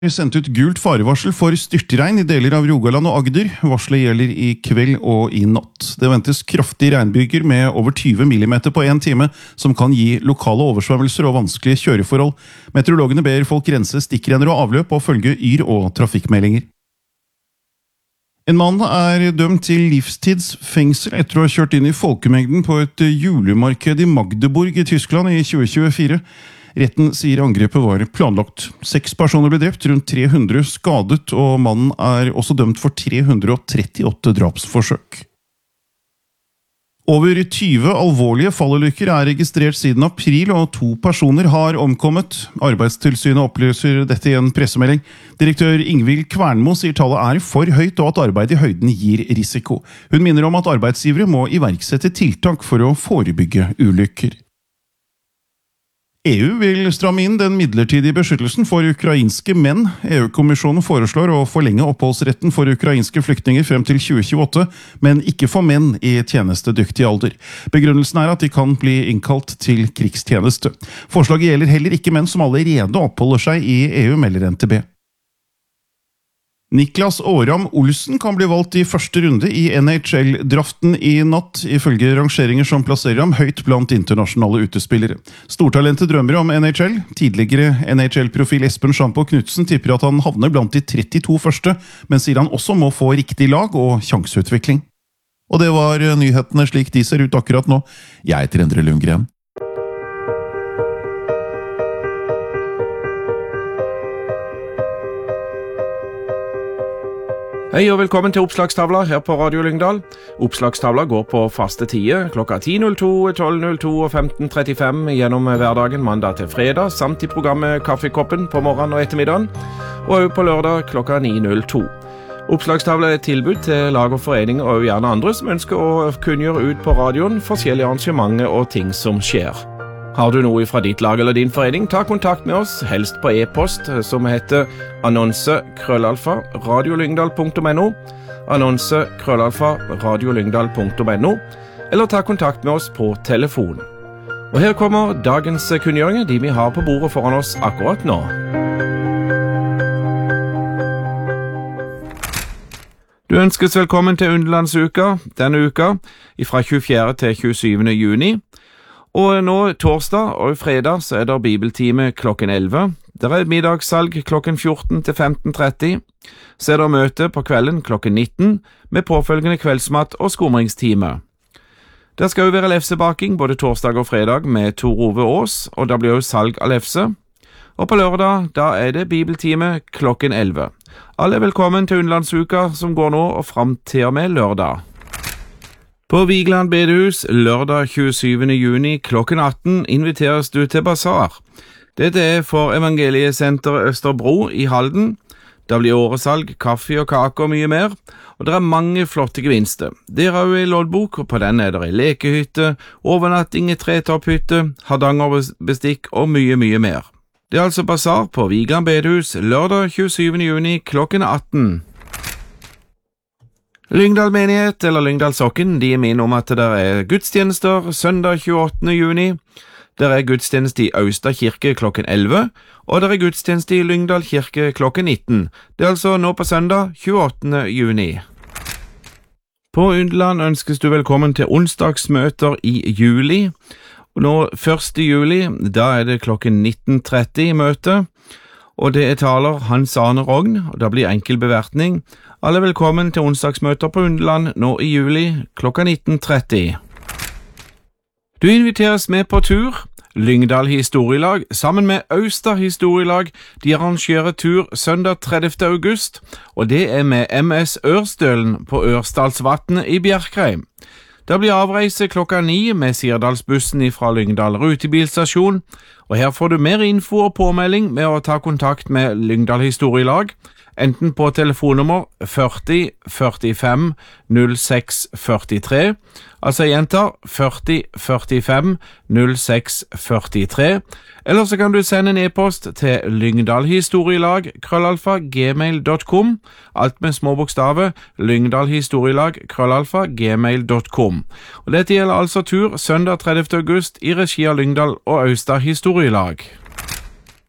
Sendt ut gult farevarsel for styrtregn i deler av Rogaland og Agder. Varselet gjelder i kveld og i natt. Det ventes kraftig regnbyger med over 20 mm på en time, som kan gi lokale oversvømmelser og vanskelige kjøreforhold. Meteorologene ber folk rense stikkrenner og avløp og følge yr- og trafikkmeldinger. En mann er dømt til livstidsfengsel etter å ha kjørt inn i folkemengden på et julemarked i Magdeburg i Tyskland i 2024. Retten sier angrepet var planlagt. 6 personer ble drept, rundt 300 skadet, og mannen er også dømt for 338 drapsforsøk. Over 20 alvorlige fallulykker er registrert siden april, og 2 personer har omkommet. Arbeidstilsynet opplyser dette i en pressemelding. Direktør Ingvild Kvernmo sier tallet er for høyt, og at arbeid i høyden gir risiko. Hun minner om at arbeidsgivere må iverksette tiltak for å forebygge ulykker. EU vil stramme inn den midlertidige beskyttelsen for ukrainske menn. EU-kommisjonen foreslår å forlenge oppholdsretten for ukrainske flyktninger frem til 2028, men ikke for menn i tjenestedyktig alder. Begrunnelsen er at de kan bli innkalt til krigstjeneste. Forslaget gjelder heller ikke menn som allerede oppholder seg i EU, melder NTB. Niklas Åram Olsen kan bli valgt i første runde i NHL-draften i natt, ifølge rangeringer som plasserer ham høyt blant internasjonale utespillere. Stortalentet drømmer om NHL. Tidligere NHL-profil Espen Schampo Knudsen tipper at han havner blant de 32 første, men sier han også må få riktig lag og sjanseutvikling. Og det var nyhetene slik de ser ut akkurat nå. Jeg heter Endre Lundgren. Hei og velkommen til Oppslagstavla her på Radio Lyngdal. Oppslagstavla går på faste tider klokka 10.02, 12.02 og 15.35 gjennom hverdagen mandag til fredag, samt i programmet Kaffekoppen på morgenen og ettermiddagen, og også på lørdag klokka 9.02. Oppslagstavla er et tilbud til lag og foreninger og gjerne andre som ønsker å kunngjøre ut på radioen forskjellige arrangementer og ting som skjer. Har du noe fra ditt lag eller din forening, ta kontakt med oss, helst på e-post, som heter annonse@radiolyngdal.no, annonse@radiolyngdal.no, eller ta kontakt med oss på telefon. Og her kommer dagens kunngjøringer, de vi har på bordet foran oss akkurat nå. Du ønskes velkommen til Underlandsuka denne uka, fra 24. til 27. juni. Og nå torsdag og fredag så er det bibeltime klokken 11. Der er middagssalg klokken 14 til 15.30. Så er det møte på kvelden klokken 19 med påfølgende kveldsmat og skumringstime. Der skal jo være lefsebaking både torsdag og fredag med Tor Ove Aas, og da blir jo salg av lefse. Og på lørdag da er det bibeltime klokken 11. Alle er velkommen til Underlandsuka som går nå og frem til og med lørdag. På Vigeland bedehus lørdag 27. juni klokken 18 inviteres du til basar. Dette er for Evangeliesenteret Østerbro i Halden. Det blir åresalg, kaffe og kake og mye mer, og det er mange flotte gevinster. Der har vi loddbok, og på den er det lekehytte, overnatting i tretopphytte, hardangerbestikk og mye mer. Det er altså basar på Vigeland bedehus lørdag 27. juni klokken 18. Lyngdal menighet eller Lyngdal Sokken, de minner om at det er gudstjenester søndag 28. juni. Der er gudstjeneste i Austad kirke klokken 11, og der er gudstjeneste i Lyngdal kirke klokken 19. Det er altså nå på søndag 28. juni. På Underland ønskes du velkommen til onsdagsmøter i juli. Og nå 1. juli, da er det klokken 19.30 møte, og det er taler Hans Arne Rogn, og det blir enkel bevertning. Alle er velkommen til onsdagsmøter på Underland nå i juli klokka 19.30. Du inviteres med på tur. Lyngdal historielag sammen med Austad historielag, de arrangerer tur søndag 30. august, og det er med MS Ørstølen på Ørsdalsvatnet i Bjerkreim. Det blir avreise klokka 9 med Sirdalsbussen fra Lyngdal rutebilstasjon, og her får du mer info og påmelding med å ta kontakt med Lyngdal historielag, enten på telefonnummer 40 45 06 43, altså jeg gjentar 40 45 06 43, eller så kan du sende en e-post til lyngdalhistorielag@gmail.com, alt med små bokstaver, lyngdalhistorielag@gmail.com. Og dette gjelder altså tur søndag 30. august i regi av Lyngdal og Austad historielag.